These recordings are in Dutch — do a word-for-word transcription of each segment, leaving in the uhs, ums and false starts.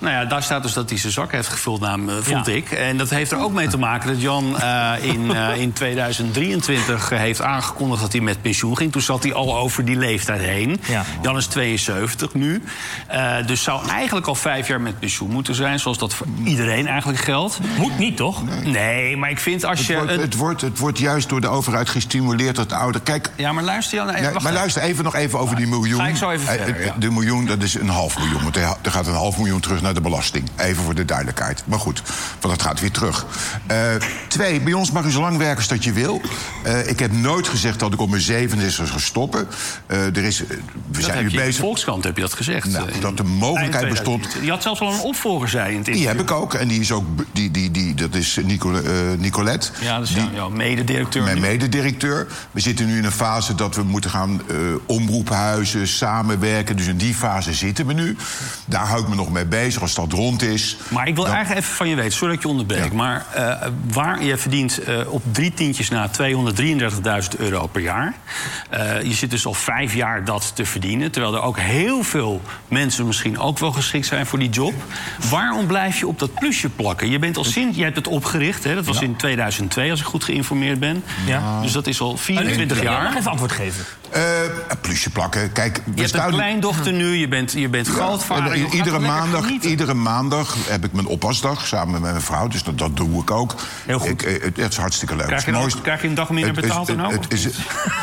Nou ja, daar staat dus dat hij zijn zak heeft gevuld, naam, uh, vond Ja. ik. En dat heeft er ook mee te maken dat Jan uh, in, uh, in tweeduizend drieëntwintig heeft aangekondigd dat hij met pensioen ging. Toen zat hij al over die leeftijd heen. Ja. Jan is tweeënzeventig nu. Uh, dus zou eigenlijk al vijf jaar met pensioen moeten zijn, zoals dat voor iedereen eigenlijk geldt. Moet niet, toch? Nee, nee maar ik vind als Het je... wordt, een... het, wordt, het wordt juist door de overheid gestimuleerd dat de ouder... Kijk, Ja, maar luister Jan... nee, maar luister even nog even over die miljoen. Ga ik zo even verder, Eh, ja. De miljoen, dat is een half miljoen. Want er gaat een half miljoen terug naar de belasting. Even voor de duidelijkheid. Maar goed, want dat gaat weer terug. Uh, twee, bij ons mag u zo lang werken als dat je wil. Uh, ik heb nooit gezegd dat ik op mijn zeventigste zou stoppen. Uh, er is, we Dat zijn heb nu je in de bezig... Volkskrant heb je dat gezegd. Nou, uh, dat de mogelijkheid eind bestond... tweeduizend. Je had zelfs al een opvolger, zei je in het Die interview. heb ik ook. En die is ook... Die, die, die, dat is Nicole, uh, Nicolette. Ja, dat is die, jouw mededirecteur. Mijn mededirecteur. We zitten nu in een fase dat we moeten gaan uh, omroephuizen, samenwerken. Dus in die fase zitten we nu. Daar hou ik me nog mee bezig als dat rond is. Maar ik wil dan... eigenlijk even van je weten, sorry dat ik je onderbreek... Ja. maar uh, waar je verdient uh, op drie tientjes na tweehonderddrieëndertigduizend euro per jaar. Uh, je zit dus al vijf jaar dat te verdienen... terwijl er ook heel veel mensen misschien ook wel geschikt zijn voor die job. Waarom blijf je op dat plusje plakken? Je bent al sinds, je hebt het opgericht, hè? Dat was Ja. in tweeduizend twee, als ik goed geïnformeerd ben. Ja. Dus dat is al vierentwintig Ja, jaar. mag even antwoord geven. Uh, een plusje plakken. Kijk, we Je hebt staan... een kleindochter nu, je bent, je bent grootvader. En, je uh, gaat iedere, lekker maandag, genieten. iedere maandag heb ik mijn oppasdag samen met mijn vrouw. Dus dat, dat doe ik ook. Heel goed. Ik, uh, het, het is hartstikke leuk. Krijg je, Het dan, mooiste- krijg je een dag minder het is- betaald dan ook? het is-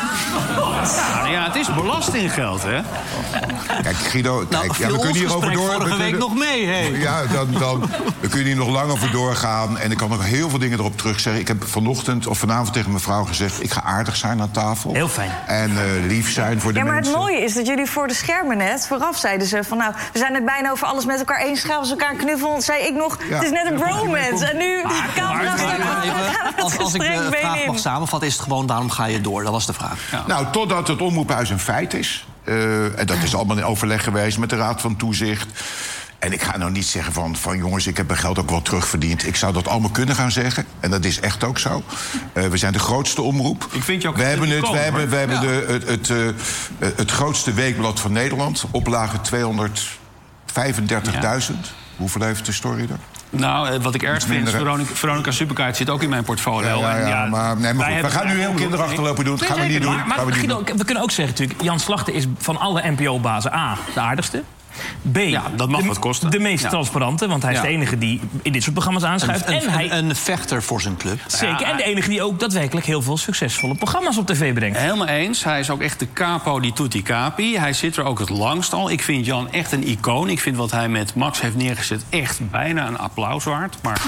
Ja, ja, het is belastinggeld, hè? Kijk, Guido, Nou, kijk, ja, viel we kunnen ons hierover gesprek door. vorige we week kunnen- nog mee, hé. Ja, dan, dan we kunnen hier nog lang over doorgaan. En ik kan nog heel veel dingen erop terugzeggen. Ik heb vanochtend of vanavond tegen mijn vrouw gezegd... ik ga aardig zijn aan tafel. Heel fijn. En uh, lief zijn voor de Ja, maar mensen. het mooie is dat jullie voor de schermen net... vooraf zeiden ze van nou, we zijn het bijna over alles met elkaar eens. Gaan we elkaar knuffelen? Zei ik nog, Ja. het is net een bromance. En nu camera Even, als, als ik de vraag mag samenvatten, is het gewoon waarom ga je door? Dat was de vraag. Ja. Nou, totdat het omroephuis een feit is. Uh, en dat is allemaal in overleg geweest met de Raad van Toezicht. En ik ga nou niet zeggen van, van jongens, ik heb mijn geld ook wel terugverdiend. Ik zou dat allemaal kunnen gaan zeggen. En dat is echt ook zo. Uh, we zijn de grootste omroep. Ik vind je ook we echt hebben een het, we icoon, hebben, we hoor. hebben Ja. de, het, het, uh, het grootste weekblad van Nederland. Oplage tweehonderdvijfendertigduizend. Hoeveel heeft de story er? Nou, eh, wat ik erg vind, minder, hè? Veronica, Veronica Superkaart zit ook in mijn portfolio. Ja, ja, ja, En maar, nee, maar wij goed, we gaan hebben nu heel eigenlijk kinderachterlopen doen. Dat gaan we Nee, niet zeker. doen. Maar, gaan we maar niet Guido, doen. we kunnen ook zeggen natuurlijk... Jan Slachter is van alle N P O-bazen A, de aardigste. B, Ja, dat mag de, wat kosten. de meest Ja. transparante, want hij is Ja. de enige die in dit soort programma's aanschuift. Een, en een, hij, een vechter voor zijn club. zeker, Ja, en de enige die ook daadwerkelijk heel veel succesvolle programma's op tv brengt. Helemaal eens. Hij is ook echt de capo di tutti capi. Hij zit er ook het langst al. Ik vind Jan echt een icoon. Ik vind wat hij met Max heeft neergezet echt bijna een applaus waard. Maar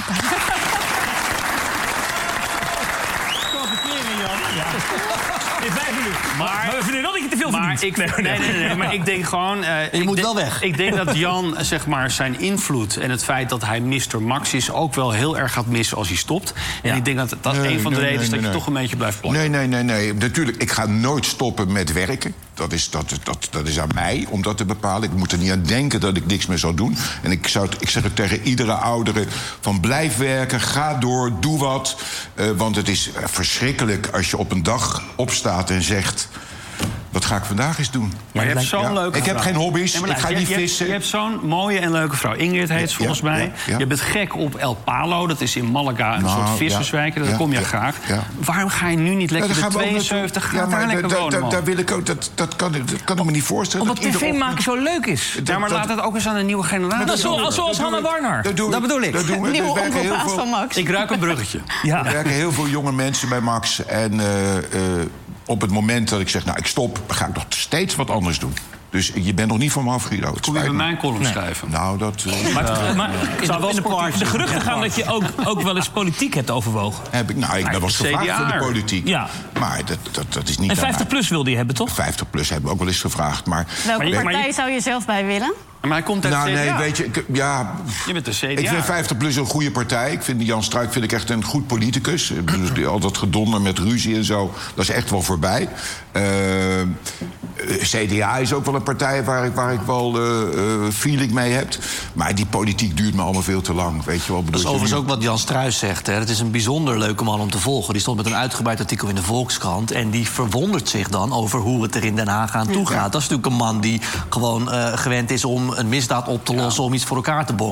In vijf minuten. Maar- Maar we vinden wel dat je te veel Maar verdient. ik, nee, nee, nee, nee, maar ik denk gewoon... eh, ik moet denk- wel weg. Ik denk dat Jan, zeg maar, zijn invloed en het feit dat hij mister Max is... ook wel heel erg gaat missen als hij stopt. En Ja. ik denk dat dat Nee, een van de nee, redenen is nee, dat je nee. toch een beetje blijft plakken. Nee, nee, nee, nee. Natuurlijk, ik ga nooit stoppen met werken. Dat is, dat, dat, dat is aan mij om dat te bepalen. Ik moet er niet aan denken dat ik niks meer zou doen. En ik, zou het, ik zeg het tegen iedere oudere: van blijf werken, ga door, doe wat. Uh, want het is verschrikkelijk als je op een dag opstaat en zegt: wat ga ik vandaag eens doen? Maar je hebt zo'n Ja, leuke ik heb vrouw. geen hobby's, Nee, maar ik ga luister, niet je, je hebt- vissen. Je hebt zo'n mooie en leuke vrouw. Ingrid heet ze Ja, volgens ja, mij. ja, ja. Je bent gek op El Palo. Dat is in Malaga een Nou, soort visserswijk. Daar ja, kom je ja, graag. ja. Waarom ga je nu niet lekker Ja, de daar gaan we ook tweeënzeventig naartoe. gaan Ja, daar maar lekker da- wonen, da- man? daar wil ik ook, dat, dat, kan, dat kan ik me niet voorstellen. Omdat dat ieder tv maken ochtend- zo leuk is. Ja, maar dat- laat het ook eens aan een nieuwe generatie. Dat is zo- over. zoals Hanna Barnard. Dat, doen we- Dat bedoel ik. Dat doen we. Nieuwe Er werken heel omroepbaas veel- van Max. Ik ruik een bruggetje. Ja. Er werken heel veel jonge mensen bij Max. En uh, uh, op het moment dat ik zeg, nou, ik stop, ga ik nog steeds wat anders doen. Dus je bent nog niet van me af, Guido. Het Kom je bij spijt me. mijn column schrijven? Nou, dat uh, Maar, het- maar in zou de wel de, sportief. de geruchten gaan dat je ook, ook wel eens politiek hebt overwogen. heb ik. Nou, ik dat was C D A. gevraagd voor de politiek. Ja. Maar dat, dat, dat is niet En aan vijftig mij. plus wilde je hebben, toch? vijftig plus hebben we ook wel eens gevraagd. Maar, Welke Maar je- maar partij je- zou je zelf bij willen? Maar hij komt uit nou, C D A. nee, weet je, ik, ja, Je bent de C D A. ik vind vijftig plus een goede partij. Ik vind Jan Struik vind ik echt een goed politicus. Ik bedoel, die- al dat gedonder met ruzie en zo, dat is echt wel voorbij. Uh, C D A is ook wel een partij waar ik, waar ik wel uh, uh, feeling mee heb. Maar die politiek duurt me allemaal veel te lang. Weet je wel, Dat is overigens ook wat Jan Struijs zegt. Hè. Het is een bijzonder leuke man om te volgen. Die stond met een uitgebreid artikel in de Volkskrant. En die verwondert zich dan over hoe het er in Den Haag aan toe gaat. Dat is natuurlijk een man die gewoon uh, gewend is om een misdaad op te lossen, om iets voor elkaar te